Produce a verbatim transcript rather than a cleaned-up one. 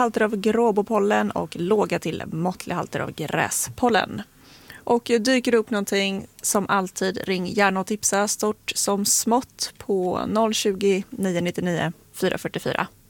halter av gråbopollen och låga till måttliga halter av gräspollen. Och dyker det upp någonting, som alltid, ring gärna och tipsa, stort som smått, på noll tjugo, nio nittionio, fyra fyrtiofyra.